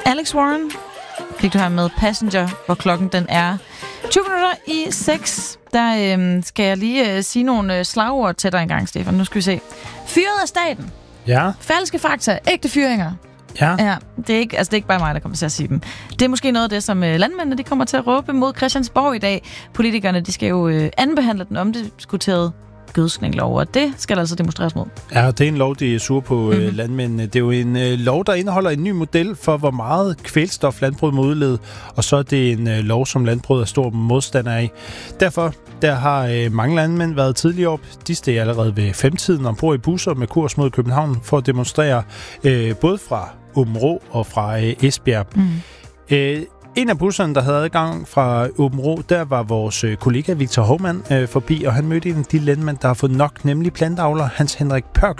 Alex Warren fik du her med Passenger, hvor klokken den er 6:20. Der skal jeg lige sige nogle slagord til dig engang, Stefan. Nu skal vi se. Fyret af staten. Ja. Falske fakta. Ægte fyringer. Ja. Det er ikke bare mig, der kommer til at sige dem. Det er måske noget af det, som landmændene de kommer til at råbe mod Christiansborg i dag. Politikerne de skal jo anbehandle den omdiskuterede gødskninglov, og det skal altså demonstreres mod. Ja, det er en lov, de er sure på landmændene. Det er jo en lov, der indeholder en ny model for, hvor meget kvælstof landbruget må udlede, og så er det en lov, som landbruget er stor modstander af. Derfor der har mange landmænd været tidligere op. De steg allerede ved 5-tiden ombord i busser med kurs mod København for at demonstrere både fra Aabenraa og fra Esbjerg. En af busserne, der havde adgang fra Aabenraa, der var vores kollega Victor Hovmand forbi, og han mødte en af de landmænd, der har fået nok, nemlig plantavler Hans Henrik Pørk,